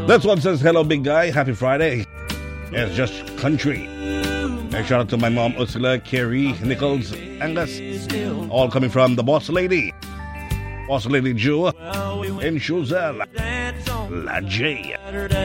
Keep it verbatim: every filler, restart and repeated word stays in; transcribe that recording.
This one says, hello, big guy. Happy Friday. It's just country. And shout out to my mom, Ursula, Carrie, Nichols, Angus. All coming from the Boss Lady. Boss Lady Jew in Chouzelle. La J.